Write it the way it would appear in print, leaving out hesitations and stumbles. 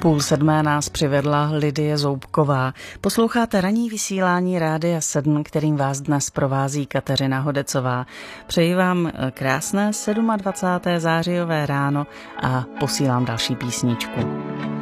6:30 nás přivedla Lidie Zoubková. Posloucháte ranní vysílání Rádia 7, kterým vás dnes provází Kateřina Hodecová. Přeji vám krásné 27. zářijové ráno a posílám další písničku.